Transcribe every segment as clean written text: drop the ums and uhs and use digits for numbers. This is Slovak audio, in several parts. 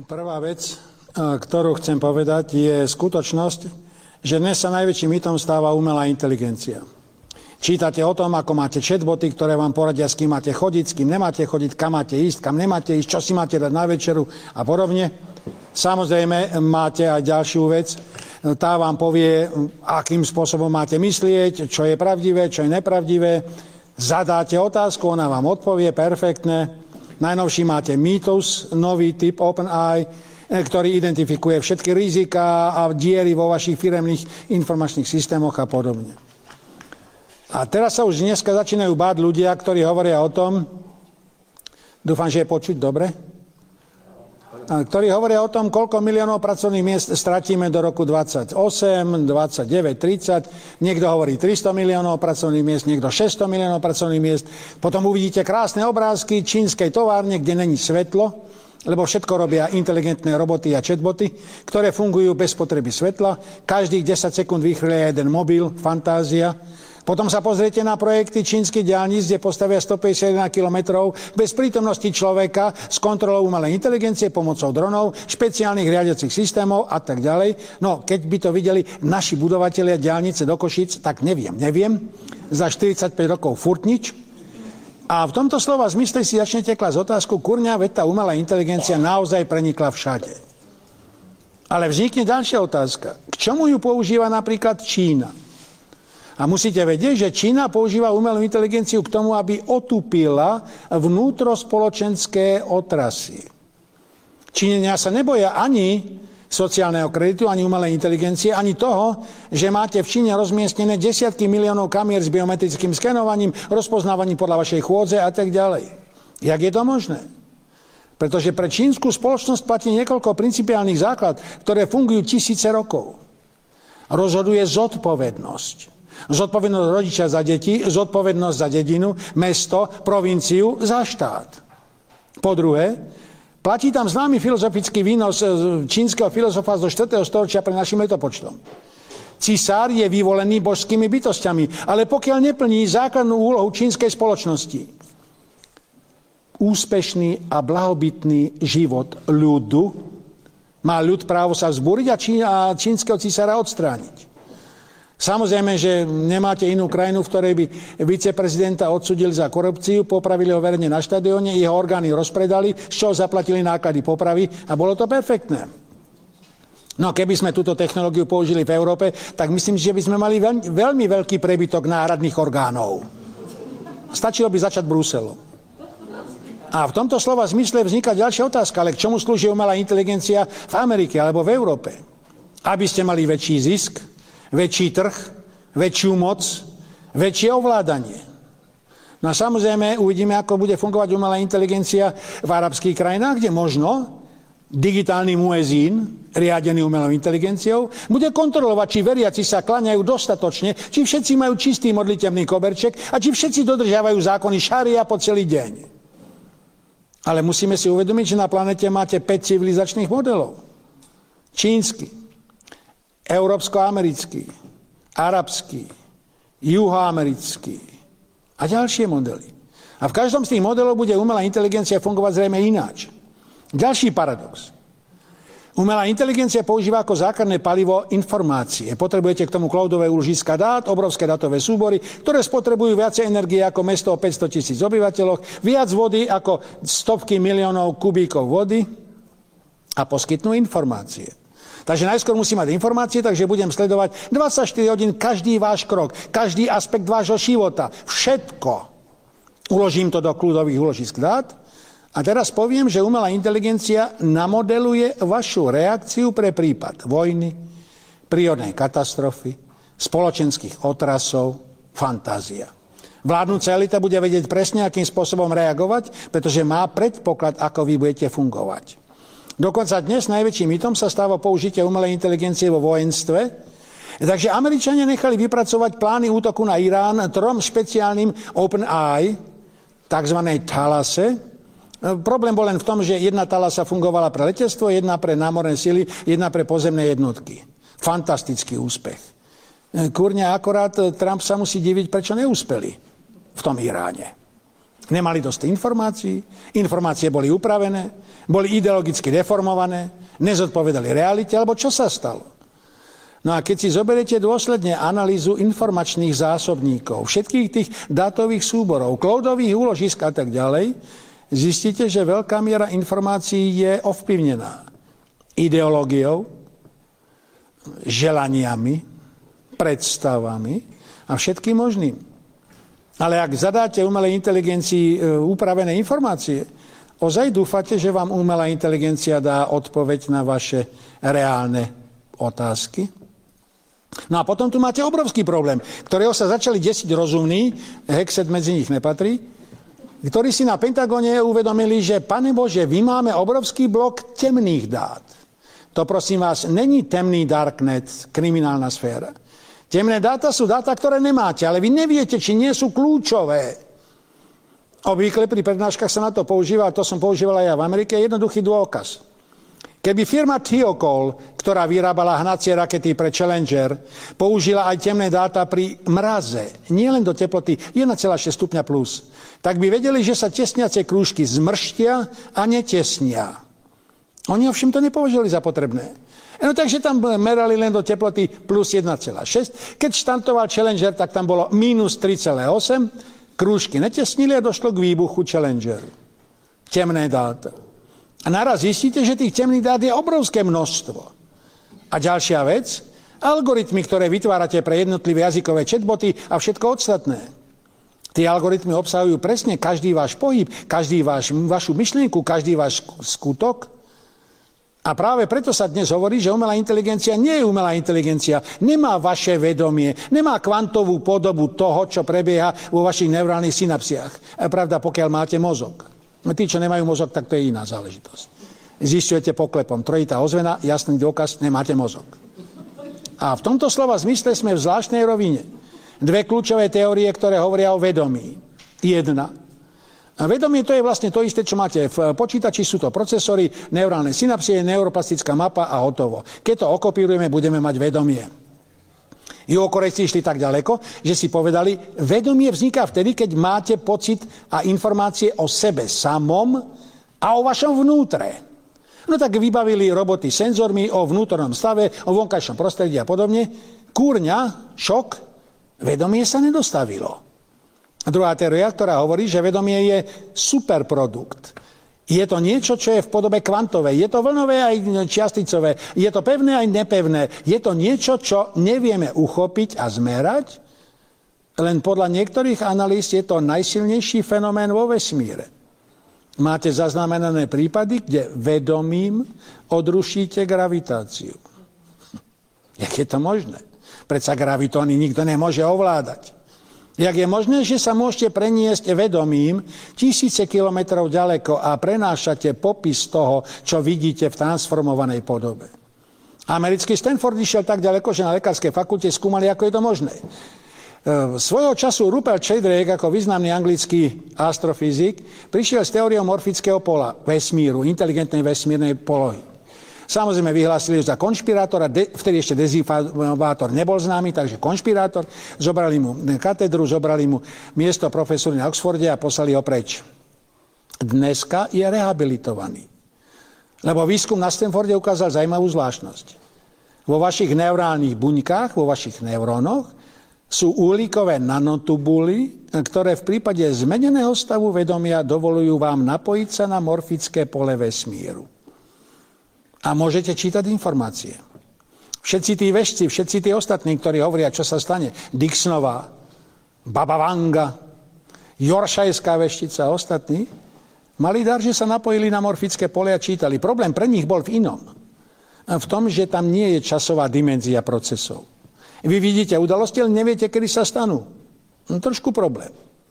Prvá vec, ktorú chcem povedať, je skutočnosť, že dnes sa najväčším mýtom stáva umelá inteligencia. Čítate o tom, ako máte chatboty, ktoré vám poradia, s kým máte chodiť, s kým nemáte chodiť, kam máte ísť, kam nemáte ísť, čo si máte dať na večeru a podobne. Samozrejme, máte aj ďalšiu vec. Tá vám povie, akým spôsobom máte myslieť, čo je pravdivé, čo je nepravdivé. Zadáte otázku, ona vám odpovie perfektne. Najnovší máte Mythos, nový typ OpenAI, ktorý identifikuje všetky rizika a diery vo vašich firemných informačných systémoch a podobne. A teraz sa už dneska začínajú báť ľudia, ktorí hovoria o tom, dúfam, že je počuť dobre, ktorí hovoria o tom, koľko miliónov pracovných miest stratíme do roku 28, 29, 30. Niekto hovorí 300 miliónov pracovných miest, niekto 600 miliónov pracovných miest. Potom uvidíte krásne obrázky čínskej továrne, kde není svetlo, lebo všetko robia inteligentné roboty a chatboty, ktoré fungujú bez potreby svetla. Každých 10 sekúnd vychýlia jeden mobil, fantázia. Potom sa pozriete na projekty čínskych diaľnic, kde postavia 151 kilometrov bez prítomnosti človeka s kontrolou umelej inteligencie pomocou dronov, špeciálnych riadiacich systémov a tak ďalej. No, keď by to videli naši budovatelia diaľnice do Košíc, tak neviem. Za 45 rokov furt nič. A v tomto slova zmysle si začnete klásť otázku, kurňa, veď tá umelá inteligencia naozaj prenikla všade. Ale vznikne ďalšia otázka. K čomu ju používa napríklad Čína? A musíte vedieť, že Čína používa umelú inteligenciu k tomu, aby otupila vnútrospoločenské otrasy. Číňania sa neboja ani sociálneho kreditu, ani umelej inteligencie, ani toho, že máte v Číne rozmiestnené desiatky miliónov kamier s biometrickým skenovaním, rozpoznávaním podľa vašej chôdze a tak ďalej. Jak je to možné? Pretože pre čínsku spoločnosť platí niekoľko principiálnych základ, ktoré fungujú tisíce rokov. Rozhoduje zodpovednosť. Zodpovednosť rodiča za deti, zodpovednosť za dedinu, mesto, provinciu, za štát. Po druhé, platí tam známy filozofický výnos čínskeho filozofa zo 4. storočia pre našim letopočtom. Cisár je vyvolený božskými bytostiami, ale pokiaľ neplní základnú úlohu čínskej spoločnosti, úspešný a blahobytný život ľudu, má ľud právo sa vzbúriť a čínskeho cisára odstrániť. Samozrejme, že nemáte inú krajinu, v ktorej by viceprezidenta odsúdili za korupciu, popravili ho verne na štadióne, jeho orgány rozpredali, z čoho zaplatili náklady popravy a bolo to perfektné. No keby sme túto technológiu použili v Európe, tak myslím, že by sme mali veľmi veľký prebytok náhradných orgánov. Stačilo by začať Bruselom. A v tomto slova zmysle vzniká ďalšia otázka, ale k čomu slúži umelá inteligencia v Amerike alebo v Európe? Aby ste mali väčší zisk, väčší trh, väčšiu moc, väčšie ovládanie. No a samozrejme uvidíme, ako bude fungovať umelá inteligencia v arabských krajinách, kde možno digitálny muezín, riadený umelou inteligenciou, bude kontrolovať, či veriaci sa kláňajú dostatočne, či všetci majú čistý modlitebný koberček a či všetci dodržiavajú zákony šaria po celý deň. Ale musíme si uvedomiť, že na planete máte 5 civilizačných modelov. Čínsky, európsko-americký, arabský, juhoamerický a ďalšie modely. A v každom z tých modelov bude umelá inteligencia fungovať zrejme ináč. Ďalší paradox. Umelá inteligencia používa ako základné palivo informácie. Potrebujete k tomu cloudové úložiska dát, obrovské datové súbory, ktoré spotrebujú viacej energie ako mesto o 500 000 obyvateľoch, viac vody ako stovky miliónov kubíkov vody a poskytnú informácie. Takže najskôr musím mať informácie, takže budem sledovať 24 hodín každý váš krok, každý aspekt vášho života. Všetko. Uložím to do kľudových úložisk dát a teraz poviem, že umelá inteligencia namodeluje vašu reakciu pre prípad vojny, prírodnej katastrofy, spoločenských otrasov, fantázia. Vládnúca elita bude vedieť presne, akým spôsobom reagovať, pretože má predpoklad, ako vy budete fungovať. Dokonca dnes najväčším mýtom sa stáva použitie umelej inteligencie vo vojenstve. Takže Američania nechali vypracovať plány útoku na Irán 3 špeciálnym OpenAI, takzvanej Thalase. Problém bol len v tom, že jedna Thalasa fungovala pre letectvo, jedna pre námorné sily, jedna pre pozemné jednotky. Fantastický úspech. Kurňa, akorát Trump sa musí diviť, prečo neúspeli v tom Iráne. Nemali dosť informácií, informácie boli upravené, boli ideologicky deformované, nezodpovedali realite, alebo čo sa stalo? No a keď si zoberiete dôsledne analýzu informačných zásobníkov, všetkých tých dátových súborov, cloudových úložisk a tak ďalej, zistíte, že veľká miera informácií je ovplyvnená ideológiou, želaniami, predstavami a všetkým možným. Ale ak zadáte umelej inteligencii upravené informácie, ozaj dúfate, že vám umelá inteligencia dá odpoveď na vaše reálne otázky? No a potom tu máte obrovský problém, ktorého sa začali desiť rozumní, Hexet medzi nich nepatrí, ktorí si na Pentagóne uvedomili, že Pane Bože, vy máme obrovský blok temných dát. To prosím vás, není temný darknet, kriminálna sféra. Temné dáta sú dáta, ktoré nemáte, ale vy neviete, či nie sú kľúčové. Obvykle pri prednáškach sa na to používa, a to som používal aj ja v Amerike, jednoduchý dôkaz. Keby firma Thiokol, ktorá vyrábala hnacie rakety pre Challenger, použila aj temné dáta pri mraze, nie len do teploty 1,6 stupňa plus, tak by vedeli, že sa tesniace krúžky zmrštia a netesnia. Oni ovšem to nepovažovali za potrebné. No takže tam merali len do teploty plus 1,6. Keď štartoval Challenger, tak tam bolo minus 3,8. Krúžky netesnili a došlo k výbuchu Challengeru. Temné dáta. A naraz zistíte, že tých temných dát je obrovské množstvo. A ďalšia vec, algoritmy, ktoré vytvárate pre jednotlivé jazykové chatboty a všetko ostatné. Tie algoritmy obsahujú presne každý váš pohyb, vašu myšlienku, každý váš skutok. A práve preto sa dnes hovorí, že umelá inteligencia nie je umelá inteligencia, nemá vaše vedomie, nemá kvantovú podobu toho, čo prebieha vo vašich neurálnych synapsiách. Pravda, pokiaľ máte mozog. Tí, čo nemajú mozog, tak to je iná záležitosť. Zisťujete poklepom. Trojitá ozvena, jasný dôkaz, nemáte mozog. A v tomto slova zmysle sme v zvláštnej rovine. Dve kľúčové teórie, ktoré hovoria o vedomí. Jedna. A vedomie to je vlastne to isté, čo máte v počítači, sú to procesory, neurálne synapsie, neuroplastická mapa a hotovo. Keď to okopírujeme, budeme mať vedomie. Juhokorejci išli tak ďaleko, že si povedali, vedomie vzniká vtedy, keď máte pocit a informácie o sebe samom a o vašom vnútre. No tak vybavili roboty senzormi o vnútornom stave, o vonkajšom prostredí a podobne. Kúrňa, šok, vedomie sa nedostavilo. A druhá teória, ktorá hovorí, že vedomie je superprodukt. Je to niečo, čo je v podobe kvantovej. Je to vlnové aj čiasticové. Je to pevné aj nepevné. Je to niečo, čo nevieme uchopiť a zmerať. Len podľa niektorých analýz je to najsilnejší fenomén vo vesmíre. Máte zaznamenané prípady, kde vedomím odrušíte gravitáciu. Jak je to možné? Predsa gravitóny nikto nemôže ovládať. Jak je možné, že sa môžete preniesť vedomím tisíce kilometrov ďaleko a prenášate popis toho, čo vidíte v transformovanej podobe. Americký Stanford išiel tak ďaleko, že na lekárskej fakulte skúmali, ako je to možné. Svojho času Rupert Sheldrake, ako významný anglický astrofyzik, prišiel s teóriou morfického pola vesmíru, inteligentnej vesmírnej polohy. Samozrejme vyhlásili za konšpirátora, vtedy ešte dezinformátor nebol známy, takže konšpirátor. Zobrali mu katedru, zobrali mu miesto profesoru na Oxforde a poslali ho preč. Dneska je rehabilitovaný. Lebo výskum na Stanforde ukázal zaujímavú zvláštnosť. Vo vašich neurálnych buňkách, vo vašich neurónoch sú uhlíkové nanotubuly, ktoré v prípade zmeneného stavu vedomia dovolujú vám napojiť sa na morfické pole vesmíru. A môžete čítať informácie. Všetci tí vešci, všetci tí ostatní, ktorí hovoria, čo sa stane, Dixonová, Baba Vanga, Yorkshiretská veštica a ostatní, mali dar, že sa napojili na morfické pole a čítali. Problém pre nich bol v inom. V tom, že tam nie je časová dimenzia procesov. Vy vidíte udalosti, ale neviete, kedy sa stanú. No, trošku problém.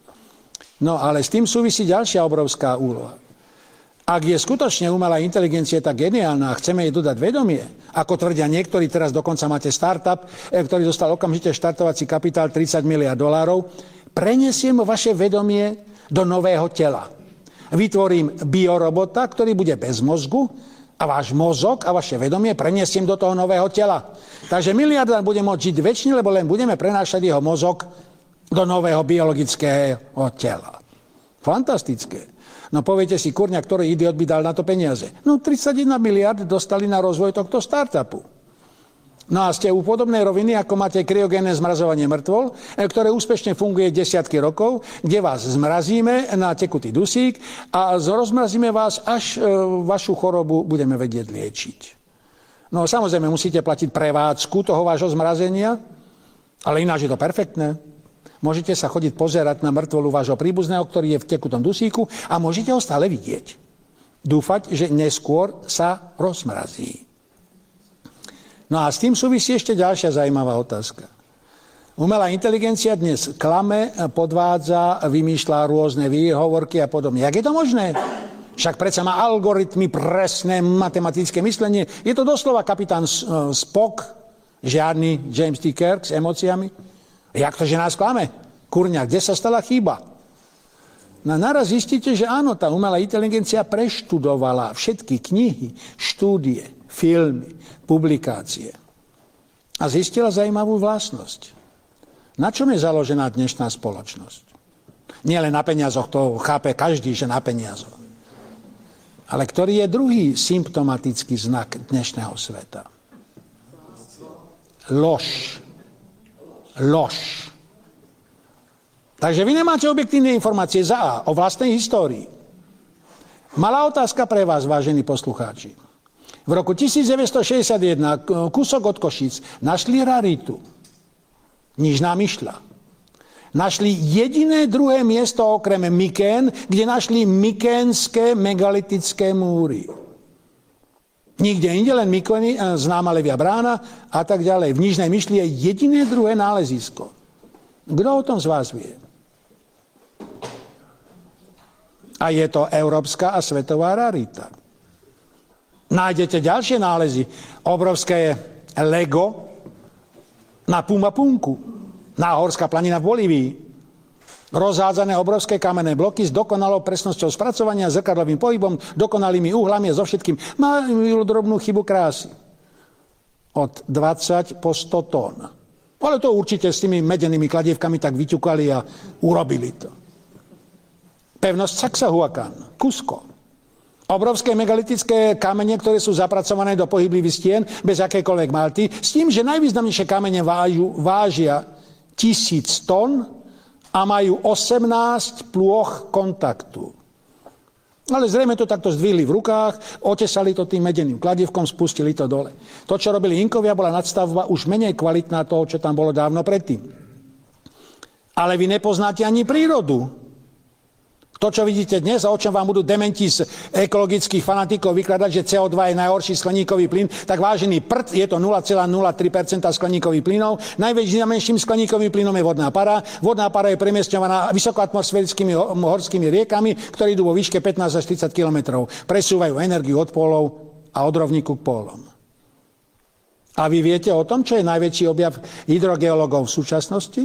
No ale s tým súvisí ďalšia obrovská úloha. Ak je skutočne umelá inteligencia tak geniálna a chceme jej dodať vedomie, ako tvrdia niektorí, teraz dokonca máte startup, ktorý dostal okamžite štartovací kapitál $30 miliárd, prenesiem vaše vedomie do nového tela. Vytvorím biorobota, ktorý bude bez mozgu a váš mozog a vaše vedomie prenesiem do toho nového tela. Takže miliardár bude môcť žiť večne, lebo len budeme prenášať jeho mozog do nového biologického tela. Fantastické. No poviete si, kurňa, ktorý idiot by dal na to peniaze? No 31 miliard dostali na rozvoj tohto startupu. No a ste u podobnej roviny, ako máte kryogénne zmrazovanie mŕtvol, ktoré úspešne funguje desiatky rokov, kde vás zmrazíme na tekutý dusík a rozmrazíme vás, až vašu chorobu budeme vedieť liečiť. No samozrejme, musíte platiť prevádzku toho vášho zmrazenia, ale ináč je to perfektné. Môžete sa chodiť pozerať na mŕtvolu vášho príbuzného, ktorý je v tekutom dusíku a môžete ho stále vidieť. Dúfať, že neskôr sa rozmrazí. No a s tým súvisí ešte ďalšia zaujímavá otázka. Umelá inteligencia dnes klame, podvádza, vymýšľa rôzne výhovorky a podobne. Jak je to možné? Však predsa má algoritmy, presné matematické myslenie. Je to doslova kapitán Spock, žiadny James T. Kirk s emóciami. Jak to, že nás klame? Kurňa, kde sa stala chyba? No naraz zistíte, že áno, tá umelá inteligencia preštudovala všetky knihy, štúdie, filmy, publikácie. A zistila zaujímavú vlastnosť. Na čom je založená dnešná spoločnosť? Nie len na peniazoch, to chápe každý, že na peniazoch. Ale ktorý je druhý symptomatický znak dnešného sveta? Lož. Lož. Takže vy nemáte objektívne informácie za A o vlastnej histórii. Malá otázka pre vás, vážení poslucháči. V roku 1961 kúsok od Košíc našli raritu. Nižná myšľa. Našli jediné druhé miesto okrem Mykén, kde našli mykénske megalitické múry. Nikde inde, len Mykény, známa Levia brána a tak ďalej. V Nižnej myšli je jediné druhé nálezisko. Kto o tom z vás vie? A je to európska a svetová rarita. Nájdete ďalšie nálezy. Obrovské Lego na Pumapunku, náhorská planina v Bolívii. Rozhádzané obrovské kamenné bloky s dokonalou presnosťou spracovania, zrkadlovým pohybom, dokonalými uhlami a so všetkým. Majú drobnú chybu krásy. Od 20 po 100 tón. Ale to určite s tými medenými kladievkami tak vyťukali a urobili to. Pevnosť Sacsayhuacan, Cusco. Obrovské megalitické kamene, ktoré sú zapracované do pohyblivých stien bez akékoľvek malty, s tým, že najvýznamnejšie kamene vážia 1000 tón a majú 18 plôch kontaktu. Ale zrejme to takto zdvihli v rukách, otesali to tým medeným kladievkom, spustili to dole. To, čo robili Inkovia, bola nadstavba už menej kvalitná toho, čo tam bolo dávno predtým. Ale vy nepoznáte ani prírodu. To, čo vidíte dnes a o čom vám budú dementi z ekologických fanatikov vykladať, že CO2 je najhorší skleníkový plyn, tak vážený prd, je to 0,03% skleníkových plynov. Najväčším skleníkovým plynom je vodná para. Vodná para je premiestňovaná vysokoatmosférickými horskými riekami, ktoré idú vo výške 15 až 30 kilometrov. Presúvajú energiu od pólov a od rovníku k pólom. A vy viete o tom, čo je najväčší objav hydrogeológov v súčasnosti?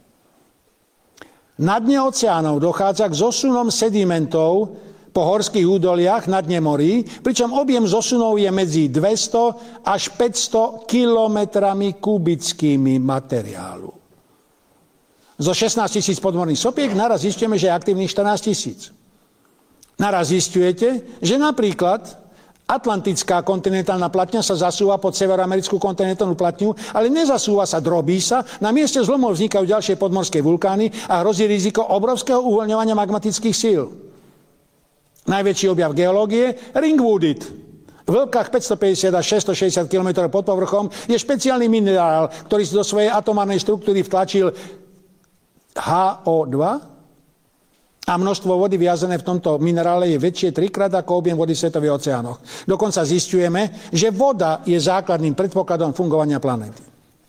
Na dne oceánov dochádza k zosunom sedimentov po horských údoliach na dne morí, pričom objem zosunov je medzi 200 až 500 kilometrami kubickými materiálu. Zo 16 000 podmorných sopiek naraz zistujeme, že je aktívnych 14 000. Naraz zistujete, že napríklad Atlantická kontinentálna platňa sa zasúva pod severoamerickú kontinentálnu platňu, ale nezasúva sa, drobí sa. Na mieste zlomov vznikajú ďalšie podmorské vulkány a hrozí riziko obrovského uvoľňovania magmatických síl. Najväčší objav geológie – Ringwoodit. V hĺbkach 550 až 660 km pod povrchom je špeciálny minerál, ktorý si do svojej atomárnej štruktúry vtlačil HO2, a množstvo vody viazané v tomto minerále je väčšie 3-krát ako objem vody v svetových oceánoch. Dokonca zisťujeme, že voda je základným predpokladom fungovania planéty.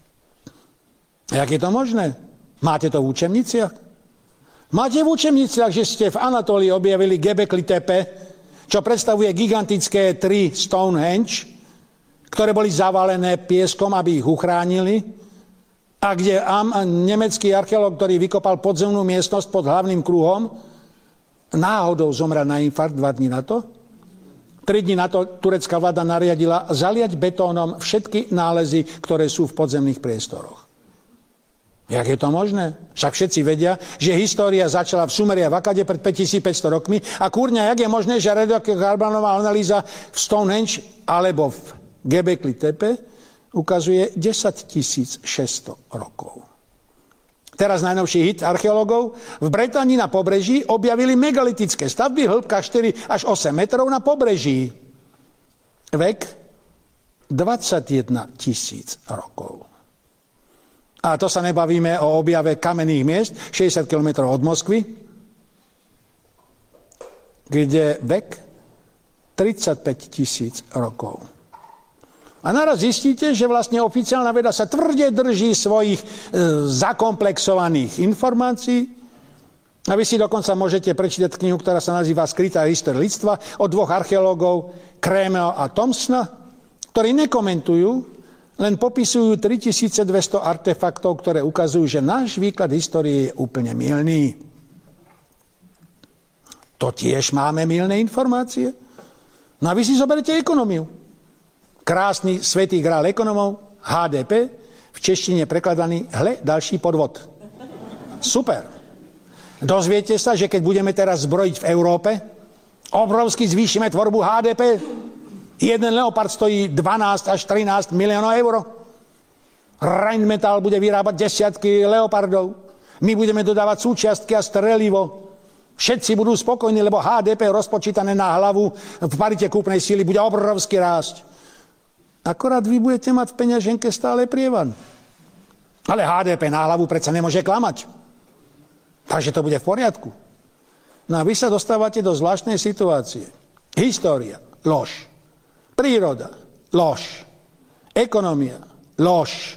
A jak je to možné? Máte to v učebniciach? Máte v učebniciach, že ste v Anatólii objavili Göbekli Tepe, čo predstavuje gigantické 3 Stonehenge, ktoré boli zavalené pieskom, aby ich uchránili, a kde nemecký archeológ, ktorý vykopal podzemnú miestnosť pod hlavným kruhom, náhodou zomrel na infarkt 2 dní na to. 3 dní na to turecká vláda nariadila zaliať betónom všetky nálezy, ktoré sú v podzemných priestoroch. Jak je to možné? Však všetci vedia, že história začala v Sumerii a v Akade pred 5500 rokmi a kurňa, jak je možné, že radiokarbonová analýza v Stonehenge alebo v Göbekli Tepe ukazuje 10 600 rokov. Teraz najnovší hit archeológov. V Británii na pobreží objavili megalitické stavby hĺbka 4 až 8 metrov na pobreží. Vek 21 000 rokov. A to sa nebavíme o objave kamenných miest 60 km od Moskvy, kde vek 35 000 rokov. A naraz zistíte, že vlastne oficiálna veda sa tvrde drží svojich zakomplexovaných informácií. A vy si dokonca môžete prečítať knihu, ktorá sa nazýva Skrytá história ľudstva od dvoch archeológov, Krémea a Thomsona, ktorí nekomentujú, len popisujú 3200 artefaktov, ktoré ukazujú, že náš výklad histórie je úplne mylný. To tiež máme mylné informácie? No a vy si zoberete ekonómiu. Krásny svätý grál ekonomov, HDP, v češtine prekladaný, ďalší podvod. Super. Dozviete sa, že keď budeme teraz zbrojiť v Európe, obrovsky zvýšime tvorbu HDP. Jeden Leopard stojí 12 až 13 miliónov eur. Rheinmetall bude vyrábať desiatky Leopardov. My budeme dodávať súčiastky a strelivo. Všetci budú spokojní, lebo HDP rozpočítané na hlavu v parite kúpnej síly bude obrovsky rásť. Akorát vy budete mať v peňaženke stále prievan. Ale HDP na hlavu predsa nemôže klamať. Takže to bude v poriadku. No a vy sa dostávate do zvláštnej situácie. História, lož. Príroda, lož. Ekonomia, lož.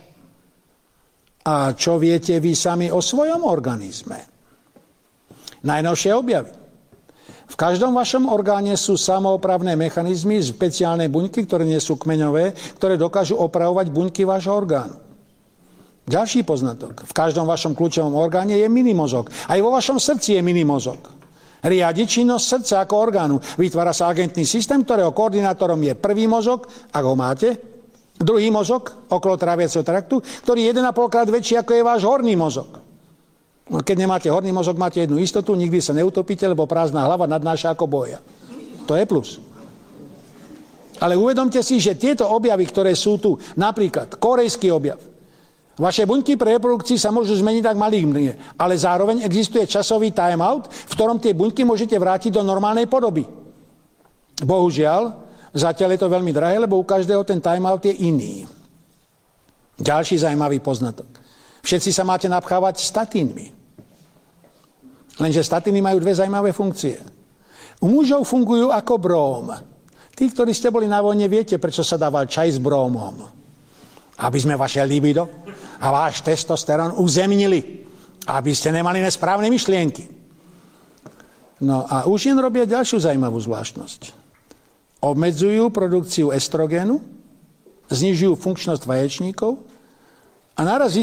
A čo viete vy sami o svojom organizme? Najnovšie objavy. V každom vašom orgáne sú samoopravné mechanizmy, špeciálne buňky, ktoré nie sú kmeňové, ktoré dokážu opravovať buňky vášho orgánu. Ďalší poznatok. V každom vašom kľúčovom orgáne je minimozog. Aj vo vašom srdci je minimozog. Riadi činnosť srdca ako orgánu. Vytvára sa agentný systém, ktorého koordinátorom je prvý mozog, ak ho máte, druhý mozog okolo tráviaceho traktu, ktorý je 1,5 krát väčší ako je váš horný mozog. Keď nemáte horný mozog, máte jednu istotu, nikdy sa neutopíte, lebo prázdna hlava nadnáša ako boja. To je plus. Ale uvedomte si, že tieto objavy, ktoré sú tu, napríklad korejský objav, vaše buňky pre reprodukcii sa môžu zmeniť tak malignie, ale zároveň existuje časový time-out, v ktorom tie buňky môžete vrátiť do normálnej podoby. Bohužiaľ, zatiaľ je to veľmi drahé, lebo u každého ten time-out je iný. Ďalší zaujímavý poznatok. Všetci sa máte napchávať statínmi. Lenže statíny majú dve zaujímavé funkcie. U mužov fungujú ako bróm. Tí, ktorí ste boli na vojne, viete, prečo sa dával čaj s brómom. Aby sme vaše libido a váš testosterón uzemnili. Aby ste nemali nesprávne myšlienky. No a už jen robia ďalšiu zaujímavú zvláštnosť. Obmedzujú produkciu estrogénu, znižujú funkčnosť vaječníkov a naraz